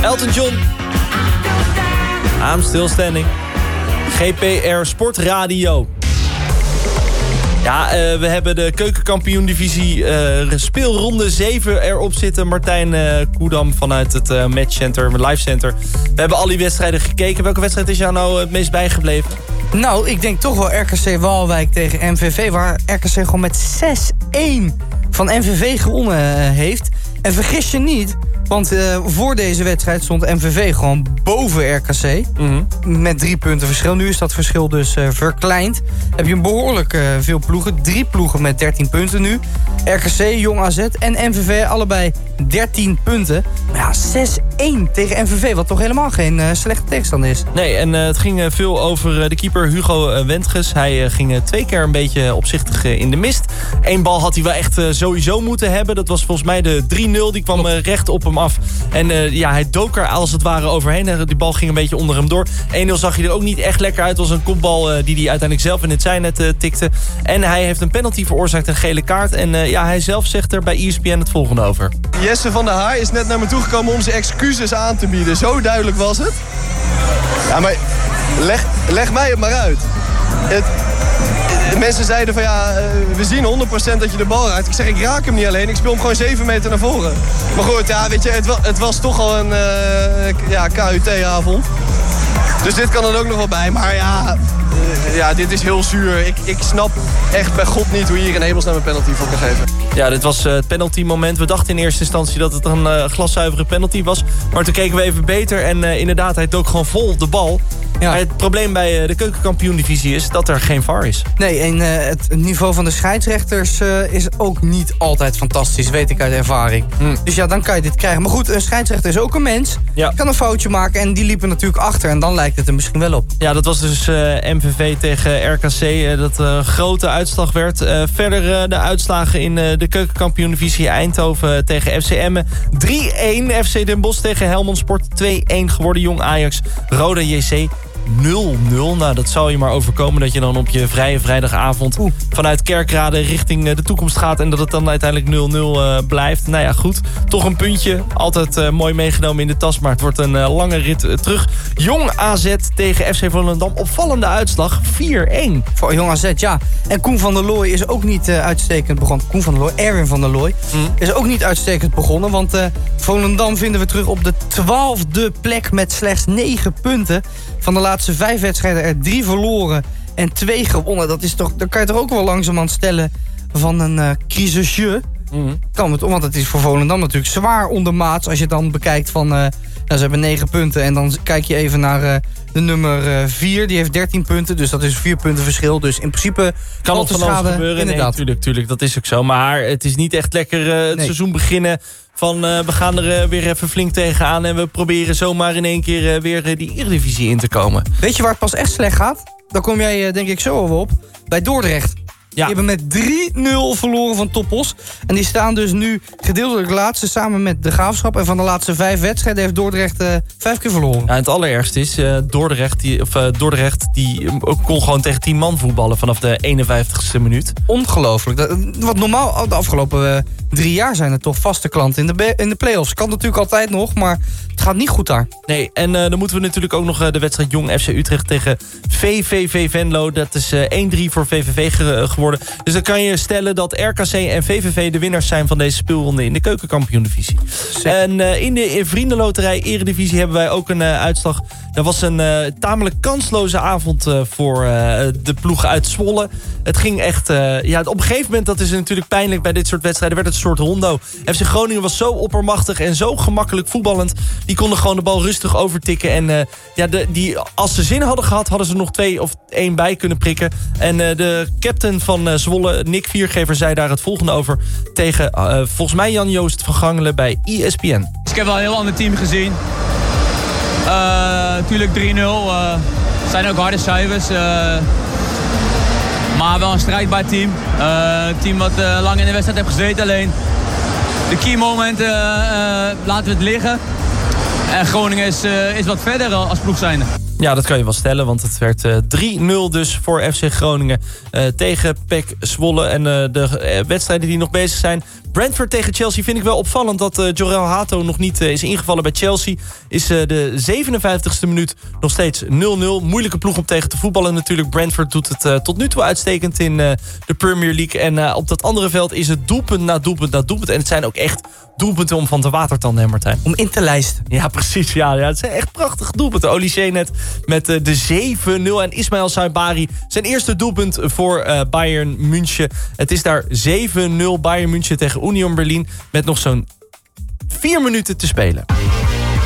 Elton John. I'm still standing. GPR Sportradio. Ja, we hebben de keukenkampioen-divisie speelronde 7 erop zitten. Martijn Koedam vanuit het matchcenter, live center. We hebben al die wedstrijden gekeken. Welke wedstrijd is jou nou het meest bijgebleven? Nou, ik denk toch wel RKC Waalwijk tegen MVV... waar RKC gewoon met 6-1 van MVV gewonnen heeft. En vergis je niet, want voor deze wedstrijd stond MVV gewoon boven RKC. Met 3 punten verschil. Nu is dat verschil dus verkleind. Heb je behoorlijk veel ploegen. 3 ploegen met 13 punten nu. RKC, Jong AZ en MVV allebei 13 punten. Maar ja, 6-1 tegen MVV, wat toch helemaal geen slechte tegenstander is. Nee, en het ging veel over de keeper Hugo Wendges. Hij ging 2 keer een beetje opzichtig in de mist. 1 bal had hij wel echt sowieso moeten hebben. Dat was volgens mij de 3-0. Die kwam recht op hem af. En hij dook er als het ware overheen. Die bal ging een beetje onder hem door. 1-0 zag hij er ook niet echt lekker uit. Het was een kopbal die hij uiteindelijk zelf in het zijnet tikte. En hij heeft een penalty veroorzaakt, een gele kaart. En hij zelf zegt er bij ESPN het volgende over. Jesse van der Haar is net naar me toegekomen om zijn excuses aan te bieden. Zo duidelijk was het. Ja, maar leg mij het maar uit. Mensen zeiden van we zien 100% dat je de bal raakt. Ik zeg, ik raak hem niet alleen. Ik speel hem gewoon 7 meter naar voren. Maar goed, weet je, het was toch al een KUT-avond. Dus dit kan er ook nog wel bij. Maar dit is heel zuur. Ik snap echt bij God niet hoe je hier in hemelsnaam een penalty voor kan geven. Ja, dit was het penalty moment. We dachten in eerste instantie dat het een glaszuivere penalty was. Maar toen keken we even beter. En inderdaad, hij dook gewoon vol de bal. Ja. Maar het probleem bij de keukenkampioen-divisie is dat er geen VAR is. Nee, en het niveau van de scheidsrechters is ook niet altijd fantastisch. Weet ik uit ervaring. Dus ja, dan kan je dit krijgen. Maar goed, een scheidsrechter is ook een mens. Ja. Kan een foutje maken en die liepen natuurlijk achter. En dan lijkt het er misschien wel op. Ja, dat was dus MVV tegen RKC. Dat grote uitslag werd. Verder de uitslagen in de keukenkampioen-divisie. Eindhoven tegen FC Emmen. 3-1. FC Den Bosch tegen Helmond Sport. 2-1 geworden. Jong Ajax. Roda JC. 0-0. Nou, dat zal je maar overkomen dat je dan op je vrije vrijdagavond vanuit Kerkrade richting de toekomst gaat en dat het dan uiteindelijk 0-0 blijft. Nou ja, goed. Toch een puntje. Altijd mooi meegenomen in de tas, maar het wordt een lange rit terug. Jong AZ tegen FC Volendam. Opvallende uitslag. 4-1. Voor Jong AZ, ja. En Koen van der Looy is ook niet uitstekend begonnen. Koen van der Looy, Erwin van der Looy, is ook niet uitstekend begonnen, want Volendam vinden we terug op de 12e plek met slechts 9 punten. Van de laatste 5 wedstrijden er 3 verloren en 2 gewonnen. Dat is toch, dan kan je toch ook wel langzamerhand stellen van een crisisje. Kan het, want het is voor Volendam natuurlijk zwaar ondermaats. Als je dan bekijkt van, ze hebben 9 punten. En dan kijk je even naar de nummer 4. Die heeft 13 punten, dus dat is 4 punten verschil. Dus in principe kan het van alles gebeuren. Inderdaad. Nee, tuurlijk, dat is ook zo. Maar het is niet echt lekker het seizoen beginnen van we gaan er weer even flink tegenaan en we proberen zomaar in één keer weer die Eredivisie in te komen. Weet je waar het pas echt slecht gaat? Daar kom jij denk ik zo op. Bij Dordrecht. Ja. Die hebben met 3-0 verloren van Topos. En die staan dus nu gedeeltelijk laatste samen met de Graafschap. En van de laatste 5 wedstrijden heeft Dordrecht 5 keer verloren. Ja, het allerergste is, Dordrecht die kon gewoon tegen 10 man voetballen vanaf de 51ste minuut. Ongelooflijk. Wat normaal, de afgelopen 3 jaar zijn er toch vaste klanten in de play-offs. Kan natuurlijk altijd nog, maar het gaat niet goed daar. Nee, en dan moeten we natuurlijk ook nog de wedstrijd Jong FC Utrecht tegen VVV Venlo. Dat is 1-3 voor VVV geworden. Dus dan kan je stellen dat RKC en VVV de winnaars zijn van deze speelronde in de keukenkampioen-divisie. En in de vriendenloterij Eredivisie hebben wij ook een uitslag. Dat was een tamelijk kansloze avond voor de ploeg uit Zwolle. Het ging echt... op een gegeven moment, dat is natuurlijk pijnlijk bij dit soort wedstrijden, werd het een soort rondo. FC Groningen was zo oppermachtig en zo gemakkelijk voetballend. Die konden gewoon de bal rustig overtikken. En als ze zin hadden gehad, hadden ze nog 2 of 1 bij kunnen prikken. En de captain van Zwolle, Nick Viergever, zei daar het volgende over tegen volgens mij Jan-Joost van Gangelen bij ESPN. Ik heb wel een heel ander team gezien. Natuurlijk 3-0. Zijn ook harde cijfers. Maar wel een strijdbaar team. Een team wat lang in de wedstrijd heeft gezeten. Alleen de key momenten laten we het liggen. En Groningen is wat verder als ploeg zijnde. Ja, dat kan je wel stellen, want het werd 3-0 dus voor FC Groningen tegen PEC Zwolle. En de wedstrijden die nog bezig zijn. Brentford tegen Chelsea vind ik wel opvallend dat Jorel Hato nog niet is ingevallen bij Chelsea. Is de 57e minuut nog steeds 0-0. Moeilijke ploeg om tegen te voetballen natuurlijk. Brentford doet het tot nu toe uitstekend in de Premier League. En op dat andere veld is het doelpunt na doelpunt na doelpunt. En het zijn ook echt doelpunten om van te watertanden, hè Martijn? Om in te lijsten. Ja, precies. Ja, het zijn echt prachtige doelpunten. Olysée net met de 7-0 en Ismaël Saibari zijn eerste doelpunt voor Bayern München. Het is daar 7-0 Bayern München tegen Union Berlin met nog zo'n 4 minuten te spelen.